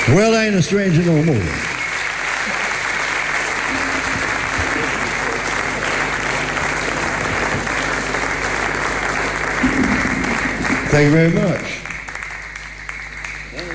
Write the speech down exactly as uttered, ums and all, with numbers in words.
Well, I ain't a stranger no more. Thank you very much.